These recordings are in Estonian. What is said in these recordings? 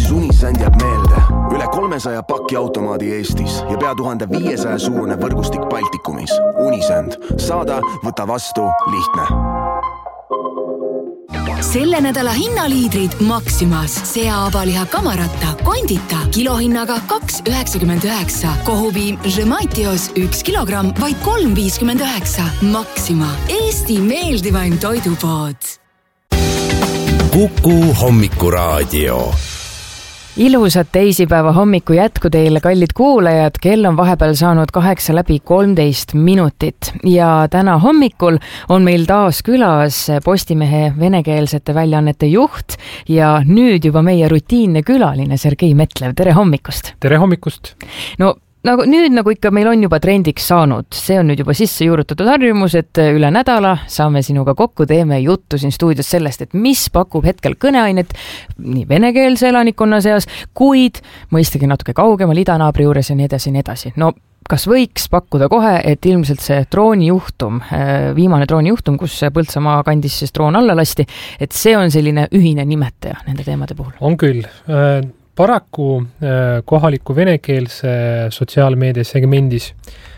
kus Unisend jääb meelde. Üle 300 pakiautomaadi Eestis ja pea 1500 suurune võrgustik Baltikumis. Unisend. Saada, võta vastu, lihtne. Selle nädala hinnaliidrid Maximas. Sea-abaliha kamaratta kondita kilohinnaga 2,99. Kohupiim Žemaitios 1 kilogramm vaid 3,59. Maxima. Eesti meeldivaim toidupood. Kuku hommikuraadio. Ilusat teisipäeva hommiku jätku teile, kallid kuulajad. Kell on vahepeal saanud 8:13 ja täna hommikul on meil taas külas Postimehe venekeelsete väljaannete juht ja nüüd juba meie rutiinne külaline Sergei Metlev. Tere hommikust! Tere hommikust! No nagu ikka meil on juba trendiks saanud. See on nüüd juba sisse juurutatud harjumus, et üle nädala saame sinuga kokku, teeme juttu siin stuudios sellest, et mis pakub hetkel kõneainet nii venekeelse elanikkonna seas, kuid mõistagi natuke kaugemal idanaabri juures ja nii edasi. No kas võiks pakkuda kohe, et ilmselt see droonijuhtum, viimane droonijuhtum, kus Põltsamaa kandis siis droon alla lasti, et see on selline ühine nimetaja nende teemade puhul? On küll. Paraku kohaliku venekeelse sotsiaalmeedia segmendis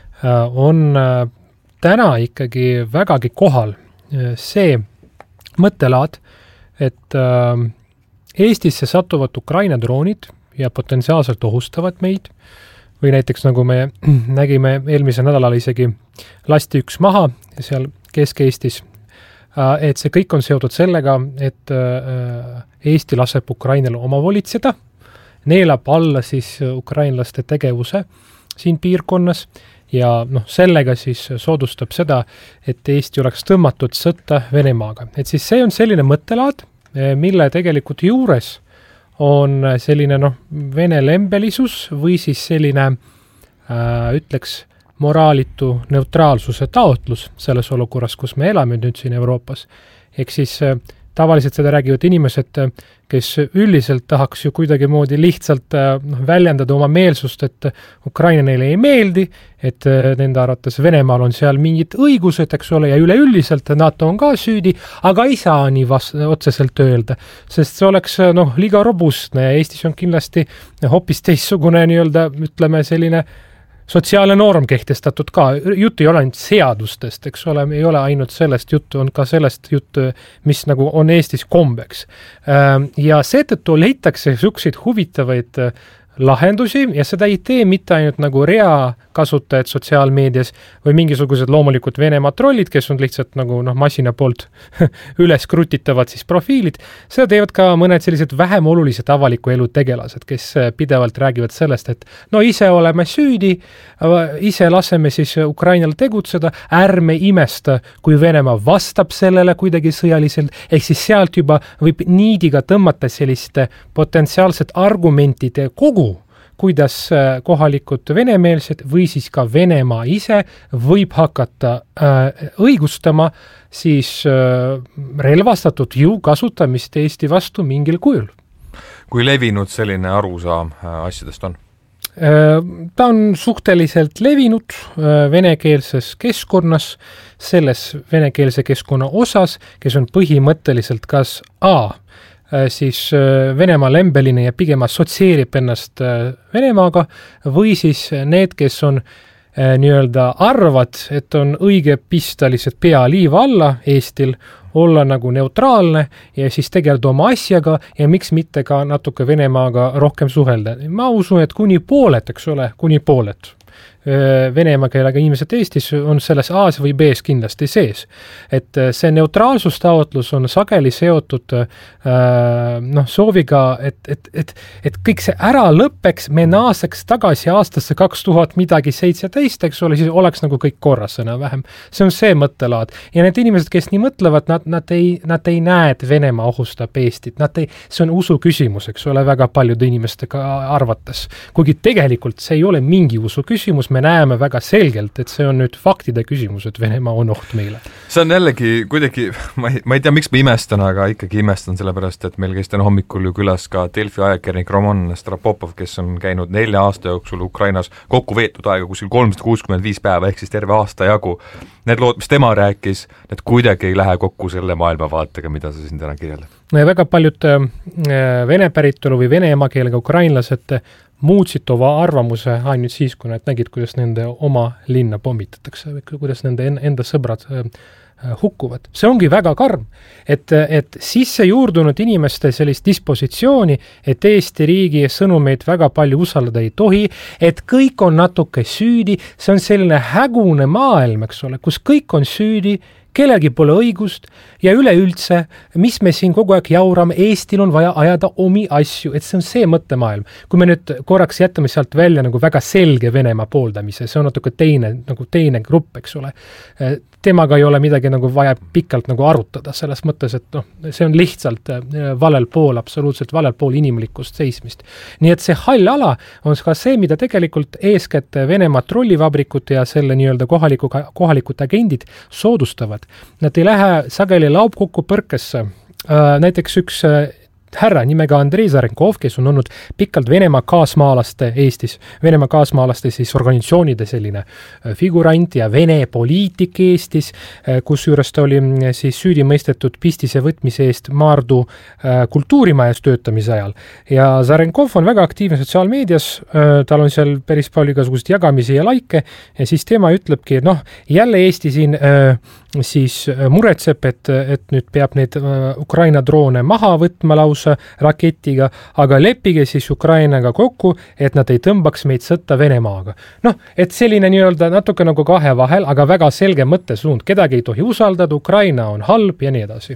on täna ikkagi vägagi kohal see mõttelaad, et Eestisse satuvad Ukraina droonid ja potentsiaalselt ohustavad meid või näiteks nagu me nägime eelmisel nädalal isegi lasti üks maha seal Kesk-Eestis, et see kõik on seotud sellega, et Eesti laseb Ukrainal omavolitseda, neelab alla siis ukrainlaste tegevuse siin piirkonnas ja sellega siis soodustab seda, et Eesti oleks tõmmatud sõtta Venemaaga. Et siis see on selline mõttelaad, mille tegelikult juures on selline vene lembelisus või siis selline, ütleks, moraalitu neutraalsuse taotlus selles olukorras, kus me elame nüüd siin Euroopas. Ehk siis tavaliselt seda räägivad inimesed, kes üldiselt tahaks ju kuidagi moodi lihtsalt väljendada oma meelsust, et Ukraina neile ei meeldi, et nende arvates Venemaal on seal mingid õigused, eks ole, ja üleüldiselt NATO on ka süüdi, aga ei saa nii otseselt öelda, sest see oleks liiga robustne ja Eestis on kindlasti hoopis teistsugune ütleme selline sotsiaalne norm kehtestatud ka. Jutt ei ole ainult seadustest, eks ole, ei ole ainult sellest juttu, on ka sellest juttu, mis nagu on Eestis kombeks. Ja seetõttu leitakse selliseid huvitavaid lahendusi ja seda ei tee mitte ainult nagu rea kasutajad sotsiaalmeedias või mingisugused loomulikud Venemaa trollid, kes on lihtsalt nagu masina poolt üles krutitavad siis profiilid. Seda teevad ka mõned sellised vähem olulised avaliku elu tegelased, kes pidevalt räägivad sellest, et ise oleme süüdi, ise laseme siis Ukrainal tegutseda, ärme imesta, kui Venemaa vastab sellele kuidagi sõjaliselt, ehk siis sealt juba võib niidiga tõmmata selliste potentsiaalsed argumentide kogu, kuidas kohalikud venemeelsed või siis ka Venemaa ise võib hakata õigustama siis relvastatud jõu kasutamist Eesti vastu mingil kujul. Kui levinud selline arusaam asjadest on? Ta on suhteliselt levinud venekeelses keskkonnas, selles venekeelse keskkonna osas, kes on põhimõtteliselt kas siis Venemaa lembeline ja pigem assotsieerib ennast Venemaaga või siis need, kes on arvad, et on õige pista lihtsalt pea liiva alla Eestil, olla nagu neutraalne ja siis tegeleda oma asjaga ja miks mitte ka natuke Venemaaga rohkem suhelda. Ma usun, et kuni pooled Venemaa keelega inimesed Eestis on selles A-s või B-s kindlasti sees. Et see neutraalsustaotlus on sageli seotud sooviga, et kõik see ära lõppeks, me naaseks tagasi aastasse 2017, eks ole, siis oleks nagu kõik korras enam-vähem. See on see mõttelaad. Ja need inimesed, kes nii mõtlevad, nad ei näe, et Venemaa ohustab Eestit. See on usu küsimus, eks ole, väga paljude inimestega arvates. Kuigi tegelikult see ei ole mingi usu küsimus, me näeme väga selgelt, et see on nüüd faktide küsimus, et Venemaa on oht meile. See on jällegi kuidagi, ma ei tea, miks ma imestan, aga ikkagi imestan sellepärast, et meil käis täna hommikul ju külas ka Delfi ajakirjanik Roman Strapopov, kes on käinud 4 aasta jooksul Ukrainas kokku veetud aega kuskil 365 päeva, ehk siis terve aasta jagu. Need lood, mis tema rääkis, need kuidagi ei lähe kokku selle maailmavaatega, mida sa siin täna kirjeldad. väga paljud vene päritolu või vene emakeelega ukrainlased muutsid oma arvamuse ainult siis, kui nad nägid, kuidas nende oma linna pommitatakse, kuidas nende enda sõbrad hukkuvad. See ongi väga karm, et sisse juurdunud inimeste sellist dispositsiooni, et Eesti riigi sõnumeid väga palju usaldada ei tohi, et kõik on natuke süüdi, see on selline hägune maailm, eks ole, kus kõik on süüdi, kellelgi pole õigust ja üleüldse, mis me siin kogu aeg jaurame, Eestil on vaja ajada omi asju, et see on see mõttemaailm. Kui me nüüd korraks jätame sealt välja nagu väga selge Venemaa pooldamise, see on natuke teine grupp, eks ole. Temaga ei ole midagi nagu vaja pikalt nagu arutada selles mõttes, et see on lihtsalt valel pool, absoluutselt valel pool inimlikust seismist. Nii et see hall ala on ka see, mida tegelikult eeskätt Venemaa trollivabrikute ja selle nii-öelda kohalikud agendid soodustavad. Nad ei lähe sageli laupkukku põrkesse. Näiteks üks härra nimega Andrei Zarenkov, kes on olnud pikalt Venemaa kaasmaalaste Eestis, Venemaa kaasmaalaste siis organisatsioonide selline figurant ja Vene poliitik Eestis, kus juures ta oli siis süüdi mõistetud pistise võtmise eest Maardu kultuurimajas töötamise ajal. Ja Zarenkov on väga aktiivne sotsiaalmeedias, tal on seal päris palju igasugust jagamisi ja laike ja siis tema ütlebki, jälle Eesti siin siis muretseb, et nüüd peab neid Ukraina droone maha võtma lausa raketiga, aga leppige siis Ukrainaga kokku, et nad ei tõmbaks meid sõtta Venemaaga. Et selline nii-öelda natuke nagu kahe vahel, aga väga selge mõttesuund, kedagi ei tohi usaldada, Ukraina on halb ja nii edasi.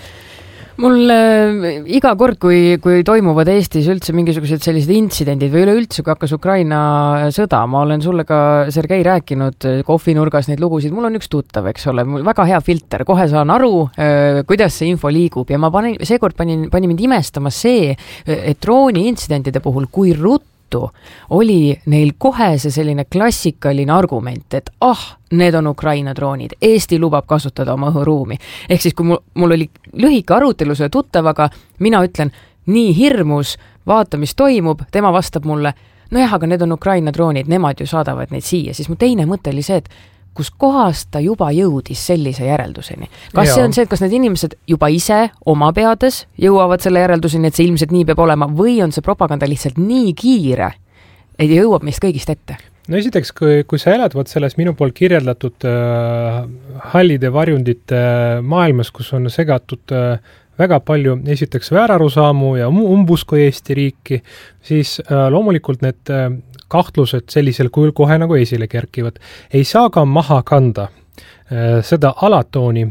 Mul iga kord, kui toimuvad Eestis üldse mingisugused sellised intsidendid või üleüldse, kui hakkas Ukraina sõda, ma olen sulle ka, Sergei, rääkinud kohvinurgas neid lugusid, mul on üks tuttav, eks ole, mul väga hea filter, kohe saan aru, kuidas see info liigub ja ma seekord pani mind imestama see, et drooni intsidentide puhul, kui oli neil kohe see selline klassikaline argument, et need on Ukraina droonid, Eesti lubab kasutada oma õhuruumi. Ehk siis, kui mul oli lühike arutelu selle tuttavaga, mina ütlen, nii hirmus, vaata, mis toimub, tema vastab mulle, aga need on Ukraina droonid, nemad ju saadavad neid siia, siis mu teine mõte oli see, et kus kohast ta juba jõudis sellise järelduseni. Kas see on see, et kas need inimesed juba ise oma peades jõuavad selle järelduseni, et see ilmselt nii peab olema, või on see propaganda lihtsalt nii kiire, et jõuab meist kõigist ette? No esiteks, kui sa elad selles minu pool kirjeldatud hallide varjundite maailmas, kus on segatud väga palju esiteks väärarusaamu ja umbusku Eesti riiki, siis loomulikult need kahtlused sellisel kujul kohe nagu esile kerkivad. Ei saa ka maha kanda seda alatooni,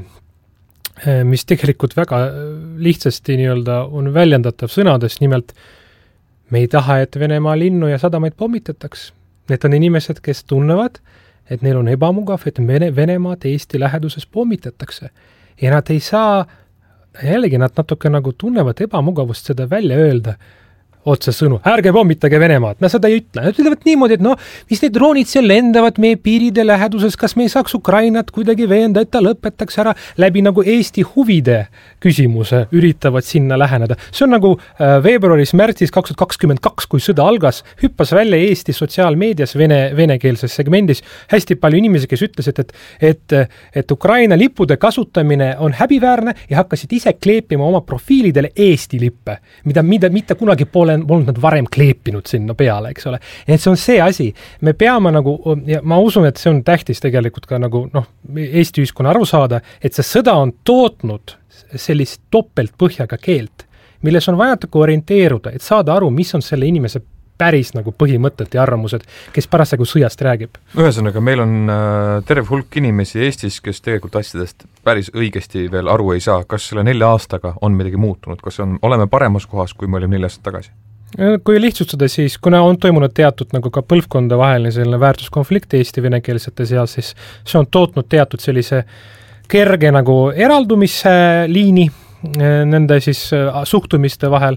mis tegelikult väga lihtsasti nii-öelda on väljendatav sõnades, nimelt me ei taha, et Venemaa linnu ja sadamaid pommitataks. Need on inimesed, kes tunnevad, et neil on ebamugav, et Venemaad Eesti läheduses pommitatakse. Ja nad ei saa, jällegi nad natuke nagu tunnevad ebamugavust seda välja öelda, otse sõnu, ärge pommitage Venemaad, seda ei ütle. Nad ütlevad niimoodi, et mis need droonid seal lendavad meie piiride läheduses, kas me ei saaks Ukrainat kuidagi veenda, et ta lõpetaks ära läbi nagu Eesti huvide küsimuse, üritavad sinna läheneda. See on nagu veebruaris-märtsis 2022, kui sõda algas, hüppas välja Eesti sotsiaalmeedias venekeelses segmendis hästi palju inimesi, kes ütlesid, et Ukraina lippude kasutamine on häbiväärne ja hakkasid ise kleepima oma profiilidele Eesti lippe, mida mitte kunagi polnud nad varem kleepinud sinna peale, eks ole. Et see on see asi. Me peame nagu, ja ma usun, et see on tähtis tegelikult ka nagu Eesti ühiskonna aru saada, et see sõda on tootnud sellist topelt põhjaga keelt, milles on vaja orienteeruda, et saada aru, mis on selle inimese päris nagu põhimõtted ja arvamused, kes parasjagu sõjast räägib. Ühesõnaga, meil on terve hulk inimesi Eestis, kes tegelikult asjadest päris õigesti veel aru ei saa. Kas selle 4 aastaga on midagi muutunud? Kas oleme paremas kohas, kui me olime 4 aastat tagasi? Kui lihtsustada, siis kuna on toimunud teatud nagu ka põlvkonda vaheline selline väärtuskonflikt Eesti venekeelsete seas, siis see on tootnud teatud sellise kerge nagu eraldumisliini nende siis suhtumiste vahel.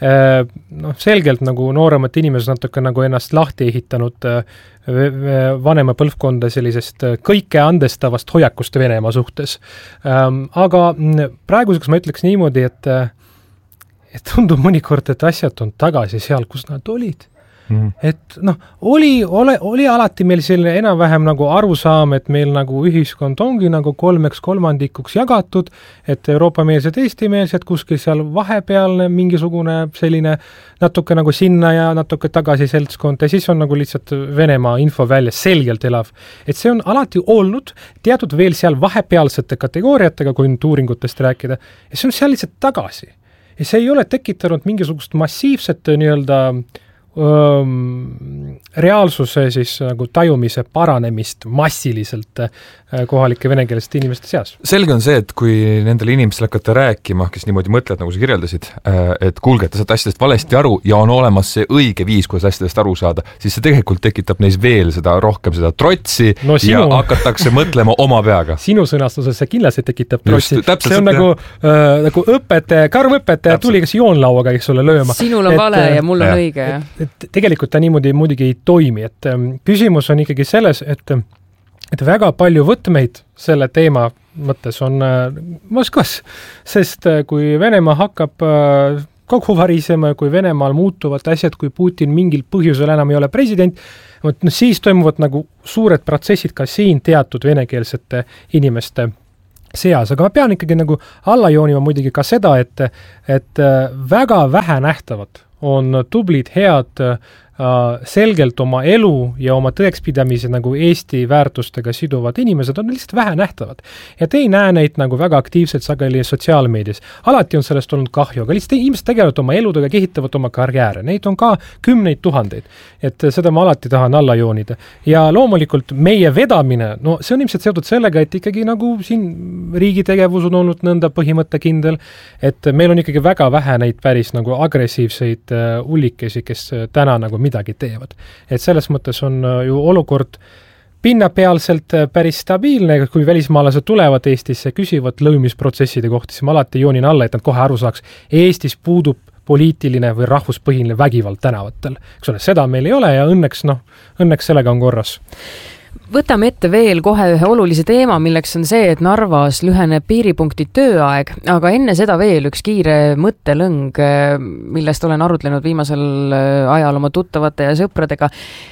Selgelt nagu nooremad inimesed natuke nagu ennast lahti ehitanud vanema põlvkonda sellisest kõike andestavast hoiakust Venemaa suhtes. Aga praeguseks ma ütleks niimoodi, et tundub mõnikord, et asjad on tagasi seal, kus nad olid. Et oli alati meil selline enam-vähem nagu arusaam, et meil nagu ühiskond ongi nagu 3/3 jagatud, et Euroopa-meelsed, Eesti-meelsed, kuskil seal vahepealne mingisugune selline natuke nagu sinna ja natuke tagasi seltskond ja siis on nagu lihtsalt Venemaa infovälja selgelt elav. Et see on alati olnud teatud veel seal vahepealsete kategooriatega, kui nüüd uuringutest rääkida, ja see on seal lihtsalt tagasi. Ja see ei ole tekitanud mingisugust massiivset nii-öelda reaalsuse siis nagu tajumise paranemist massiliselt kohalike venekeelsete inimeste seas. Selge on see, et kui nendele inimestele hakata rääkima, kes niimoodi mõtlevad, nagu sa kirjeldasid, et kuulge, et te saate asjadest valesti aru ja on olemas see õige viis, kuidas asjadest aru saada, siis see tegelikult tekitab neis veel seda rohkem seda trotsi ja hakatakse mõtlema oma peaga. Sinu sõnastuses see kindlasti tekitab trotsi. See on nagu õpetaja, karmõpetaja tuli kas joonlauaga, eks ole, lööma. Sinul on vale ja mul on õige. Tegelikult ta niimoodi muidugi ei toimi, et küsimus on ikkagi selles, et väga palju võtmeid selle teema mõttes on Moskvas, sest kui Venemaa hakkab kogu varisema, kui Venemaal muutuvad asjad, kui Putin mingil põhjusel enam ei ole president, siis toimuvad nagu suured protsessid ka siin teatud venekeelsete inimeste seas, aga ma pean ikkagi nagu alla joonima muidugi ka seda, et väga vähe nähtavad on tublid, head, selgelt oma elu ja oma tõekspidamise nagu Eesti väärtustega siduvad inimesed on lihtsalt vähe nähtavad. Ja te ei näe neid nagu väga aktiivselt sageli sotsiaalmeedias. Alati on sellest olnud kahju, aga lihtsalt inimesed tegelevad oma eludega, kehitavad oma karjääre. Neid on ka 10 000. Et seda ma alati tahan alla joonida. Ja loomulikult meie vedamine, see on ilmselt seotud sellega, et ikkagi nagu siin riigi tegevus on olnud nõnda põhimõttekindel, et meil on ikkagi väga vähe neid päris nagu agressiivseid ullikesi, kes täna nagu midagi teevad. Et selles mõttes on ju olukord pinnapealselt päris stabiilne, kui välismaalased tulevad Eestisse, küsivad lõimisprotsesside kohta, siis ma alati joonin alla, et nad kohe aru saaks, Eestis puudub poliitiline või rahvuspõhiline vägivald tänavatel. Eks ole, seda meil ei ole ja õnneks sellega on korras. Võtame ette veel kohe ühe olulise teema, milleks on see, et Narvas lüheneb piiripunkti tööaeg, aga enne seda veel üks kiire mõttelõng, millest olen arutlenud viimasel ajal oma tuttavate ja sõpradega.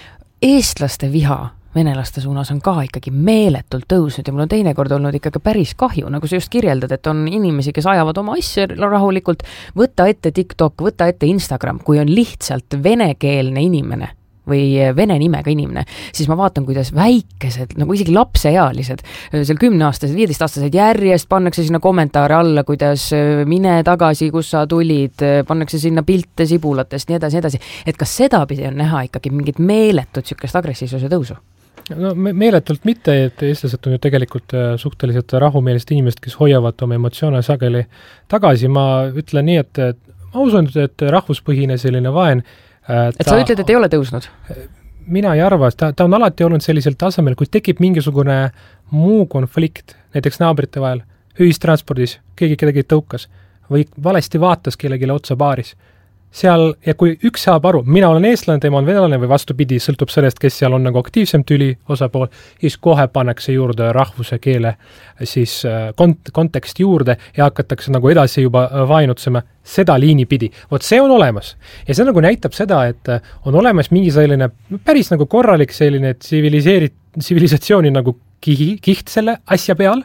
Eestlaste viha venelaste suunas on ka ikkagi meeletult tõusnud ja mul on teinekord olnud ikkagi päris kahju, nagu sa just kirjeldad, et on inimesi, kes ajavad oma asja rahulikult, võtta ette TikTok, võtta ette Instagram, kui on lihtsalt venekeelne inimene või vene nimega inimene, siis ma vaatan, kuidas väikesed, nagu isegi lapseealised, seal 10-aastased, 15-aastased järjest pannakse sinna kommentaare alla, kuidas mine tagasi, kus sa tulid, pannakse sinna pilte sibulatest, nii edasi. Et kas sedapidi on näha ikkagi mingit meeletut sükest agressiivsuse tõusu? No meeletult mitte, et eestlased on ju tegelikult suhteliselt rahumeelist inimest, kes hoiavad oma emotsioone sageli tagasi. Ma ütlen nii, et ma usun, et rahvuspõhine selline vaen et sa ütled, et ei ole tõusnud? Mina ei arva, ta on alati olnud sellisel tasemel, kui tekib mingisugune muu konflikt, näiteks naabrite vahel, ühistranspordis, keegi kedagi tõukas või valesti vaatas kellegile otsa baaris. Seal, ja kui üks saab aru, mina olen eestlane, tema on venelane või vastupidi, sõltub sellest, kes seal on nagu aktiivsem tüli osapool, siis kohe pannakse juurde rahvuse keele siis kontekst juurde ja hakatakse nagu edasi juba vainutsema seda liini pidi. Vot see on olemas. Ja see nagu näitab seda, et on olemas mingi selline päris nagu korralik selline tsivilisatsiooni nagu kiht selle asja peal,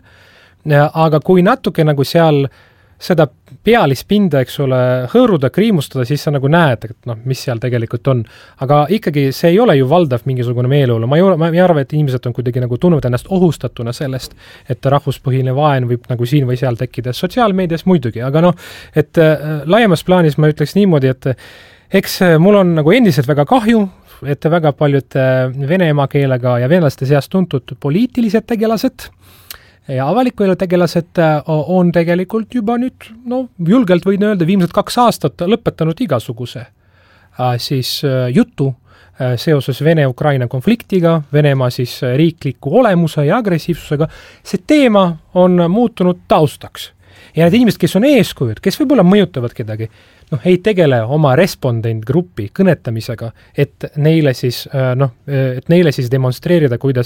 aga kui natuke nagu seal seda pealispinda, eks ole, hõõruda, kriimustada, siis sa nagu näed, et mis seal tegelikult on. Aga ikkagi see ei ole ju valdav mingisugune meeleolu. Ma ei arva, et inimesed on kuidagi nagu tunnevad ennast ohustatuna sellest, et rahvuspõhine vaen võib nagu siin või seal tekkida sotsiaalmeedias muidugi. Aga et laiemas plaanis ma ütleks niimoodi, et eks mul on nagu endiselt väga kahju, et väga paljud vene emakeelega ja venelaste seas tuntud poliitilised tegelased ja avaliku elu tegelased on tegelikult juba nüüd, julgelt võin öelda, viimsed 2 aastat lõpetanud igasuguse siis jutu seoses Vene-Ukraina konfliktiga, Venemaa siis riikliku olemuse ja agressiivsusega. See teema on muutunud taustaks. Ja need inimesed, kes on eeskujud, kes võib-olla mõjutavad kedagi, ei tegele oma respondentgruppi kõnetamisega, et neile siis demonstreerida, kuidas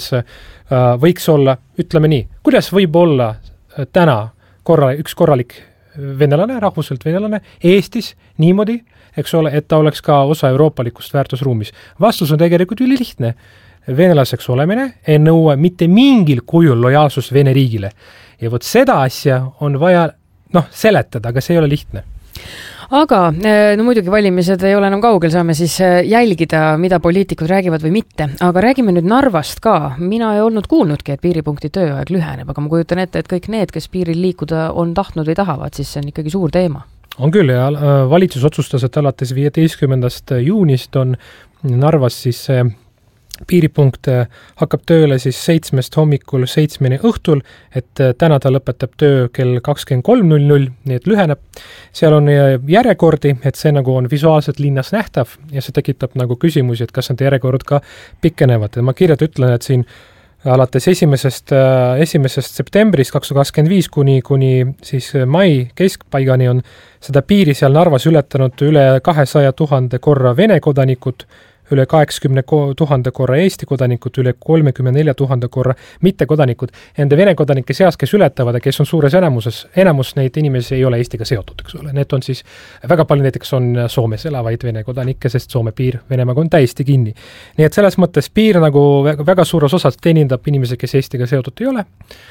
võiks olla, ütleme nii, kuidas võib olla täna üks korralik venelane, rahvuselt venelane Eestis niimoodi, eks ole, et ta oleks ka osa euroopalikust väärtusruumis. Vastus on tegelikult ülilihtne. Venelaseks olemine ei nõua mitte mingil kujul lojaalsust Vene riigile. Ja vot seda asja on vaja seletada, aga see ei ole lihtne. Aga no muidugi valimised ei ole enam kaugel, saame siis jälgida, mida poliitikud räägivad või mitte. Aga räägime nüüd Narvast ka. Mina ei olnud kuulnudki, et piiripunkti tööaeg lüheneb, aga ma kujutan ette, et kõik need, kes piiril liikuda on tahtnud või tahavad, siis see on ikkagi suur teema. On küll ja valitsus otsustas, et alates 15. juunist on Narvas siis piiripunkt hakkab tööle siis 7 hommikul 7 õhtul, et täna ta lõpetab töö kell 23.00, nii et lüheneb. Seal on järjekordi, et see nagu on visuaalselt linnas nähtav ja see tekitab nagu küsimusi, et kas need järjekord ka pikenevad. Ja ma kirjalt ütlen, et siin alates 1. septembrist 2025 kuni siis mai keskpaigani on seda piiri seal Narvas ületanud üle 200 000 korra Vene kodanikud, üle 80 000 korra Eesti kodanikud, üle 34 000 korra mittekodanikud. Nende Vene kodanike seas, kes ületavad ja kes on suures enamus neid inimesi ei ole Eestiga seotud, eks ole. Need on siis, väga palju näiteks on Soomes elavaid Vene kodanikke, sest Soome piir Venemaaga on täiesti kinni. Nii et selles mõttes piir nagu väga suures osas teenindab inimesi, kes Eestiga seotud ei ole.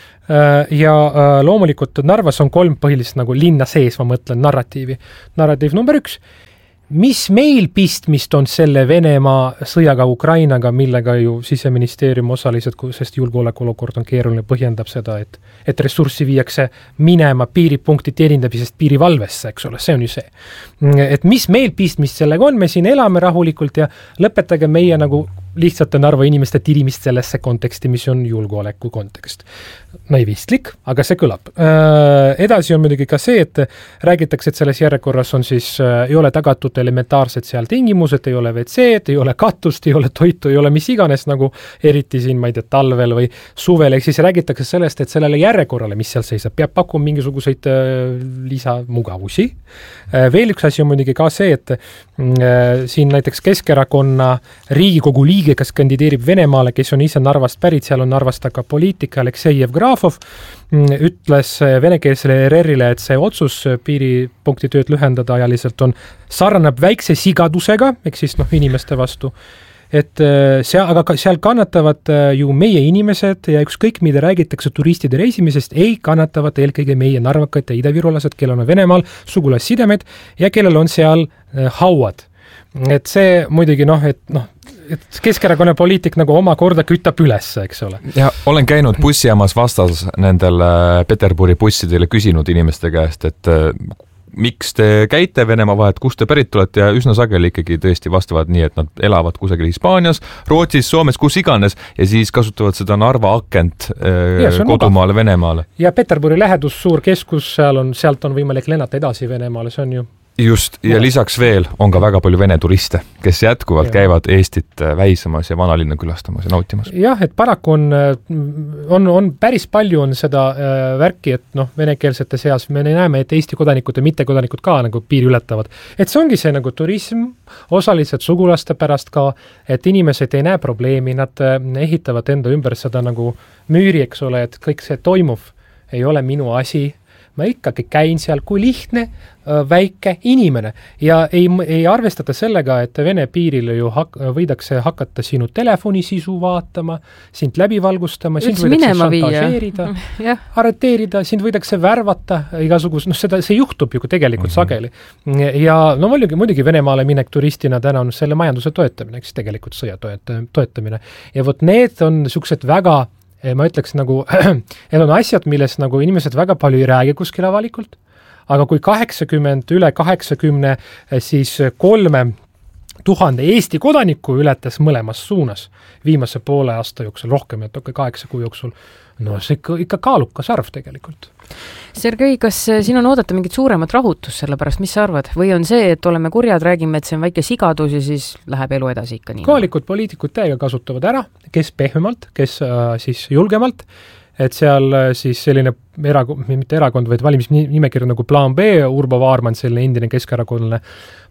Ja loomulikult Narvas on 3 põhilist nagu linna sees, ma mõtlen, narratiivi. Narratiiv number 1. Mis meil pistmist on selle Venemaa sõjaga Ukrainaga, millega ju siseministeerium osaliselt, sest julgeolekuolukord on keeruline, põhjendab seda, et ressurssi viiakse minema piiripunkti teenindamisest piirivalvesse, eks ole, see on ju see. Et mis meil pistmist sellega on, me siin elame rahulikult ja lõpetage meie nagu lihtsalt Narva inimeste tirimist sellesse konteksti, mis on julgeoleku kontekst. Naivistlik, aga see kõlab. Edasi on muidugi ka see, et räägitakse, et selles järjekorras on siis, ei ole tagatud elementaarsed seal tingimused, ei ole WC-d, ei ole katust, ei ole toitu, ei ole mis iganes nagu eriti siin, ma ei tea, talvel või suvel, ehk siis räägitakse sellest, et sellele järjekorrale, mis seal seisab, peab pakkuma mingisuguseid lisamugavusi. Veel üks asi on muidugi ka see, et siin näiteks Keskerakonna Riigikogu liige, kes kandideerib Venemaale, kes on ise Narvast pärit, seal on Narvast aga poliitika Aleksei Jevgrafov, ütles venekeelsele RR-ile, et see otsus piiripunkti tööd lühendada ajaliselt on sarnab väikse sigadusega, ehk siis inimeste vastu. Et seal kannatavad ju meie inimesed ja ükskõik, mida räägitakse turistide reisimisest, ei kannatavad eelkõige meie narvakad ja idavirulased, kellel on Venemaal sugulassidemed ja kellel on seal hauad. Et see muidugi et Keskerakonna poliitik nagu oma korda kütab üles, eks ole. Ja olen käinud bussijaamas vastas nendel Peterburi bussidele küsinud inimeste käest, et miks te käite Venemaa vahet, kust te pärit olete ja üsna sageli ikkagi tõesti vastavad nii, et nad elavad kusagil Hispaanias, Rootsis, Soomes, kus iganes ja siis kasutavad seda Narva akent kodumaale Venemaale. Ja Peterburi lähedus suur keskus, sealt on võimalik lennata edasi Venemaale, see on ju just, ja lisaks veel on ka väga palju Vene turiste, kes jätkuvalt käivad Eestit väisamas ja vanalinna külastamas ja nautimas. Jah, et paraku on päris palju on seda värki, et venekeelsete seas me näeme, et Eesti kodanikud ja mittekodanikud ka nagu piiri ületavad. Et see ongi see nagu turism, osaliselt sugulaste pärast ka, et inimesed ei näe probleemi, nad ehitavad enda ümber seda nagu müüri, eks ole, et kõik see toimub, ei ole minu asi. Ma ikkagi käin seal kui lihtne, väike inimene ja ei arvestata sellega, et Vene piiril ju võidakse hakata sinu telefoni sisu vaatama, sind läbi valgustama, sind võidakse šantažeerida, arreteerida, sind võidakse värvata igasugust, see juhtub ju tegelikult sageli. Ja muidugi Venemaale minek turistina täna on selle majanduse toetamine, eks tegelikult sõja toetamine. Ja vot need on niisugused väga ma ütleks nagu, need on asjad, milles nagu inimesed väga palju ei räägi kuskil avalikult, aga kui üle 80 siis 3000 Eesti kodaniku ületas mõlemas suunas viimase poole aasta jooksul, rohkem, et 8 kuu jooksul, see ikka kaalukas arv tegelikult. Sergei, kas siin on oodata mingit suuremat rahutust selle pärast, mis sa arvad? Või on see, et oleme kurjad, räägime, et see on väike sigadus ja siis läheb elu edasi ikka nii? Kohalikud poliitikud täiega kasutavad ära, kes pehmemalt, kes siis julgemalt, et seal siis selline mitte erakond, vaid valimisnimekiri nagu Plaan B, Urbo Vaarman, selline endine keskerakondlane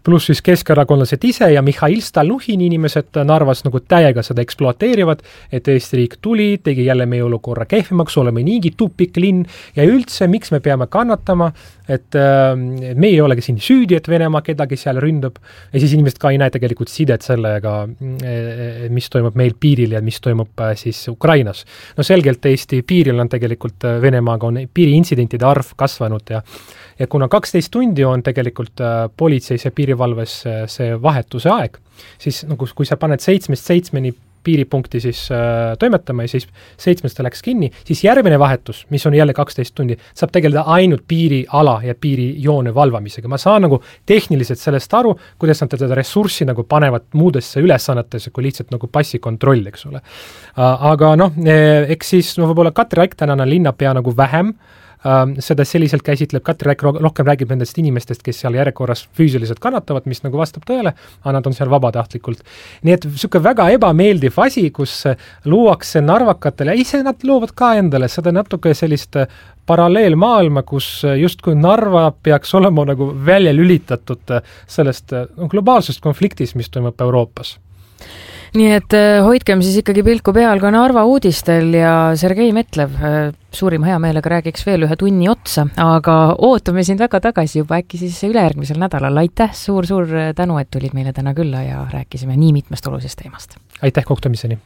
pluss siis keskerakondlased ise ja Mihhail Stalnuhhin inimesed Narvas nagu täiega seda ekspluateerivad, et Eesti riik tuli, tegi jälle meie olukorra kehvemaks, oleme niigi tupik linn ja üldse, miks me peame kannatama, et me ei olegi siin süüdi, et Venemaa kedagi seal ründab ja siis inimesed ka ei näe tegelikult sidet sellega, mis toimub meil piiril ja mis toimub siis Ukrainas. No selgelt Eesti piiril on tegelikult Venemaaga on piiriintsidentide arv kasvanud ja kuna 12 tundi on tegelikult politseis ja piirivalves see vahetuse aeg, siis nagu kui sa paned 7-7 piiripunkti siis toimetama ja siis 7 läks kinni, siis järgmine vahetus, mis on jälle 12 tundi, saab tegeleda ainult piiriala ja piirijoone valvamisega. Ma saan nagu tehniliselt sellest aru, kuidas nad teda ressurssi nagu panevad muudesse ülesannetesse, kui lihtsalt nagu passikontroll, eks ole. Aga eks siis võib-olla Katri Raik tänane linnapea nagu vähem seda selliselt käsitleb, Katri Raik rohkem räägib nendest inimestest, kes seal järjekorras füüsiliselt kannatavad, mis nagu vastab tõele, aga nad on seal vabatahtlikult. Nii et selline väga ebameeldiv asi, kus luuakse narvakatele, ise nad loovad ka endale seda natuke sellist paralleelmaailma, kus justkui Narva peaks olema nagu välja lülitatud sellest globaalsest konfliktist, mis toimub Euroopas. Nii et hoidkem siis ikkagi pilku peal ka Narva uudistel ja Sergei Metlev suurima hea meelega räägiks veel 1 tunni otsa, aga ootame sind väga tagasi juba äkki siis ülejärgmisel nädalal. Aitäh, suur tänu, et tulid meile täna külla ja rääkisime nii mitmest olulisest teemast. Aitäh, kohtumiseni!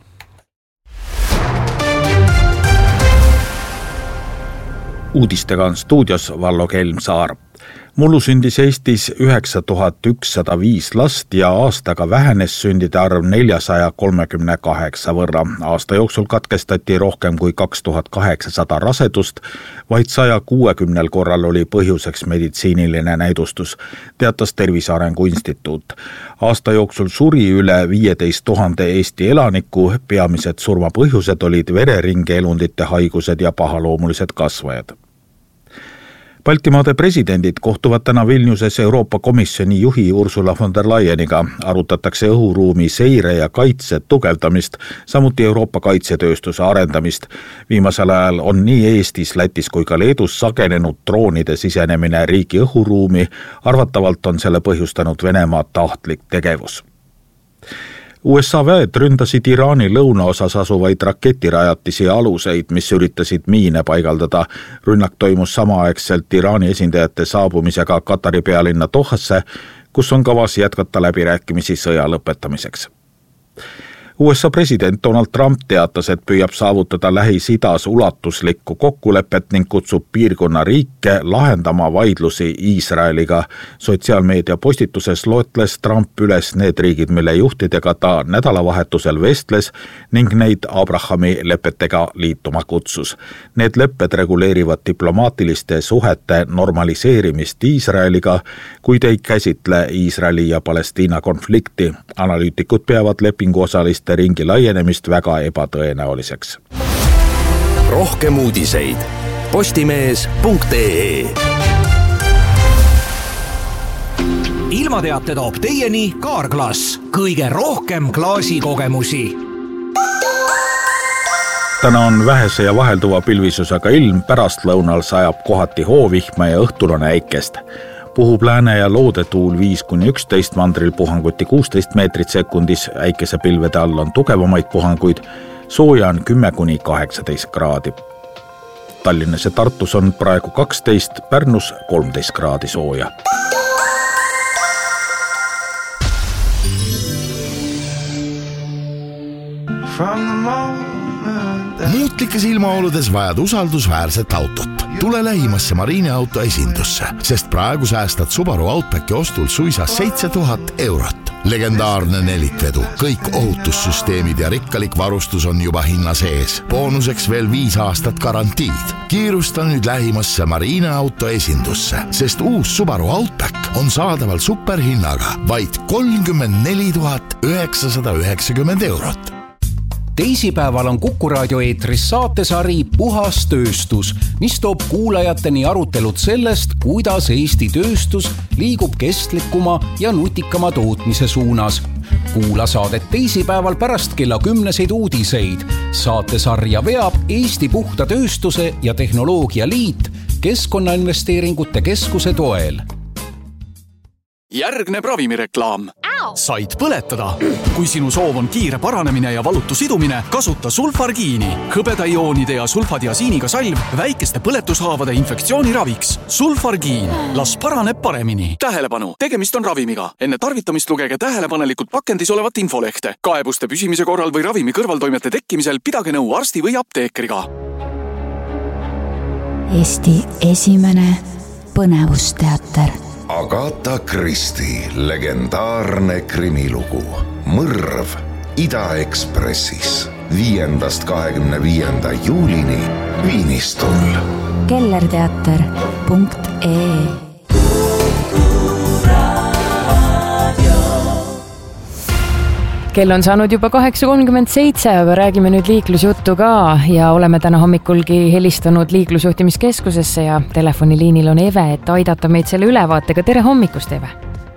Uudistega on stuudios Vallo Kelmsaar. Mullu sündis Eestis 9105 last ja aastaga vähenes sündide arv 438 võrra. Aasta jooksul katkestati rohkem kui 2800 rasedust, vaid 160 korral oli põhjuseks meditsiiniline näidustus, teatas Tervise Arengu Instituut. Aasta jooksul suri üle 15 000 Eesti elaniku, peamised surmapõhjused olid vereringeelundite haigused ja pahaloomulised kasvajad. Baltimaade presidendid kohtuvad täna Vilniuses Euroopa Komisjoni juhi Ursula von der Leyeniga. Arutatakse õhuruumi seire ja kaitse tugevdamist, samuti Euroopa kaitsetööstuse arendamist. Viimasel ajal on nii Eestis, Lätis kui ka Leedus sagenenud droonide sisenemine riigi õhuruumi. Arvatavalt on selle põhjustanud Venemaa tahtlik tegevus. USA väed ründasid Iraani lõunaosas asuvaid raketirajatisi aluseid, mis üritasid miine paigaldada. Rünnak toimus samaaegselt Iraani esindajate saabumisega Katari pealinna Dohasse, kus on kavas jätkata läbirääkimisi sõja lõpetamiseks. USA president Donald Trump teatas, et püüab saavutada Lähis-Idas ulatuslikku kokkulepet ning kutsub piirkonna riike lahendama vaidlusi Iisraeliga. Sotsiaalmeedia postituses loetles Trump üles need riigid, mille juhtidega ta nädalavahetusel vestles ning neid Abrahami lepetega liituma kutsus. Need lepped reguleerivad diplomaatiliste suhete normaliseerimist Iisraeliga, kuid ei käsitle Iisraeli ja Palestiina konflikti. Analüütikud peavad lepinguosaliste ringi laienemist väga ebatõenäoliseks. Rohkem uudiseid postimees.ee. Ilmateate toob teieni Kaarglass, kõige rohkem klaasikogemusi. Täna on vähese ja vahelduva pilvisusega ilm, pärastlõunal sajab kohati hoovihma ja õhtul on äikest. Puhub lääne ja loodetuul 5-11, mandril puhanguti 16 meetrit sekundis, äikese pilvede all on tugevamaid puhanguid, sooja on 10-18 kraadi. Tallinnas ja Tartus on praegu 12, Pärnus 13 kraadi sooja. Muutlikes ilmaoludes vajad usaldusväärset autot. Tule lähimasse Marineauto esindusse, sest praegu säästad Subaru Outbacki ostul suisa 7000 eurot. Legendaarne nelikvedu, kõik ohutussüsteemid ja rikkalik varustus on juba hinna sees. Boonuseks veel 5 aastat garantiid. Kiirusta nüüd lähimasse Marineauto esindusse, sest uus Subaru Outback on saadaval superhinnaga vaid 34 990 eurot. Teisipäeval on Kuku raadio eetris saatesari Puhas tööstus, mis toob kuulajateni arutelud sellest, kuidas Eesti tööstus liigub kestlikuma ja nutikama tootmise suunas. Kuula saadet teisipäeval pärast kella 10 uudiseid. Saatesarja veab Eesti Puhta Tööstuse ja Tehnoloogia Liit Keskkonnainvesteeringute Keskuse toel. Järgneb ravimireklaam. Said põletada. Kui sinu soov on kiire paranemine ja valutu sidumine, kasuta sulfargiini. Hõbedaioonide ja sulfadiasiiniga salv väikeste põletushaavade infektsiooni raviks. Sulfargiin. Las paraneb paremini. Tähelepanu. Tegemist on ravimiga. Enne tarvitamist lugege tähelepanelikult pakendis olevat infolehte. Kaebuste püsimise korral või ravimi kõrvaltoimete tekkimisel pidage nõu arsti või apteekriga. Eesti esimene põnevusteater. Agatha Christie legendaarne krimilugu Mõrv Ida-Ekspressis 5.–25. juulini Viinistul. kellerteater.ee Kell on saanud juba 8.37, aga räägime nüüd liiklusjuttu ka ja oleme täna hommikulgi helistanud liiklusjuhtimiskeskusesse ja telefoniliinil on Eve, et aidata meid selle ülevaatega. Tere hommikust, Eve!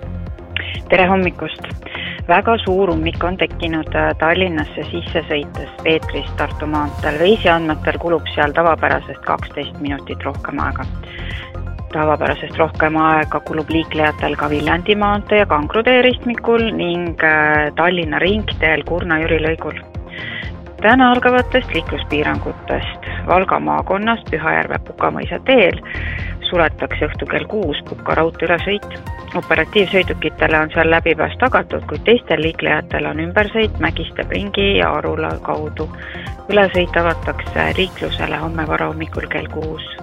Tere hommikust! Väga suur ummik on tekkinud Tallinnasse sisse sõites Peetrist Tartu maanteel. Veisi andmetel kulub seal tavapärasest 12 minutit rohkem aega. Tavapärasest rohkem aega kulub liiklejatel ka Viljandi maantee ja Kangrutee ristmikul ning Tallinna ringteel Kurna-Jüri lõigul. Täna algavatest liikluspiirangutest Valga maakonnast Pühajärve Pukamõisa teel suletakse õhtul kell 6 Puka raudtee ülesõit. Operatiivsõidukitele on seal läbipääs tagatud, kuid teistel liiklejatel on ümbersõit Mägiste Pringi ja Arula kaudu. Ülesõit avatakse liiklusele homme varahommikul kell 6.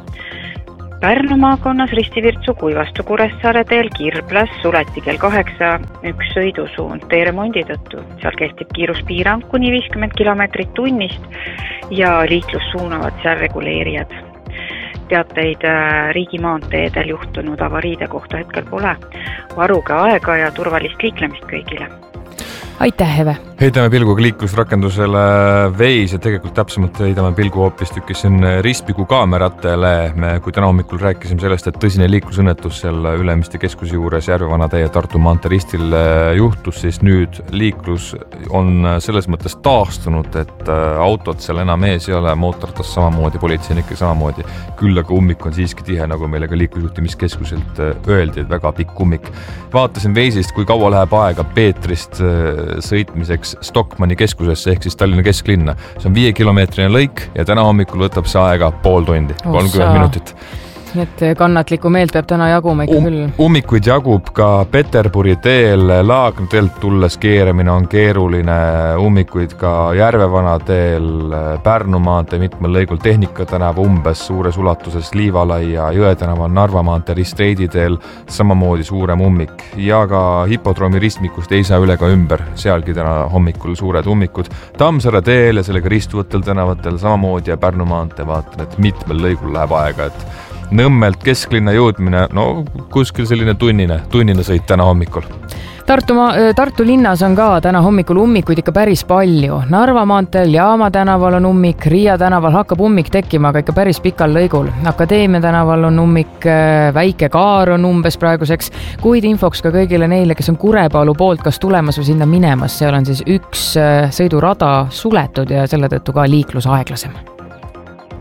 Pärnu maakonnas Ristivirtsu Kuivastu Kuressaare teel Kirblas suleti kell 8 üks sõidusuund teeremondi tõttu. Seal kehtib kiiruspiirang kuni 50 kilomeetrit tunnist ja liiklus suunavad seal reguleerijad. Teateid riigimaanteedel juhtunud avariide kohta hetkel pole. Varuge aega ja turvalist liiklemist kõigile. Aitäh, Eve! Heidame pilguga liiklusrakendusele Veis ja tegelikult täpsemalt heidame pilgu hoopis tükis Rispiku kaameratele. Me kui täna hommikul rääkisime sellest, et tõsine liiklusõnnetus seal Ülemiste keskuse juures Järvevana-tee ja Tartu maantee ristil juhtus, siis nüüd liiklus on selles mõttes taastunud, et autod seal enam ees ei ole, mootortas samamoodi, politseinik samamoodi. Küll aga ummik on siiski tihe, nagu meile ka liiklusjuhtimiskeskuselt öeldi, et väga pikk ummik. Vaatasin Veisist, kui kaua läheb aega Peetrist sõitmiseks Stockmanni keskusesse ehk siis Tallinna kesklinna. See on 5-kilomeetrine lõik ja täna hommikul võtab see aega pool tundi, 30 minutit. Nii et kannatlikku meelt peab täna jaguma ikka küll. Ummikuid jagub ka Peterburi teel, Laagna teelt tulles keeramine on keeruline, ummikuid ka Järvevana teel, Pärnu maantee mitmel lõigul, Tehnika tänav umbes suures ulatuses, Liivalaia, Jõe tänava, Narva maantee ristreidi teel, samamoodi suurem ummik ja ka Hipodroomi ristmikust ei saa üle ka ümber, sealgi täna hommikul suured ummikud. Tammsaare teel ja sellega ristuvõttel tänavatel samamoodi ja Pärnu maantee vaatan, et mitmel lõigul läheb aega, et Nõmmelt kesklinna jõudmine, no kuskil selline tunnine sõit täna hommikul. Tartu linnas on ka täna hommikul ummikuid ikka päris palju. Narva maanteel Jaama tänaval on ummik, Riia tänaval hakkab ummik tekkima, aga ikka päris pikal lõigul. Akadeemia tänaval on ummik, Väike Kaar on umbes praeguseks, kuid infoks ka kõigile neile, kes on Kurepalu poolt kas tulemas või sinna minemas. Seal on siis üks sõidurada suletud ja selle tõttu ka liiklus aeglasem.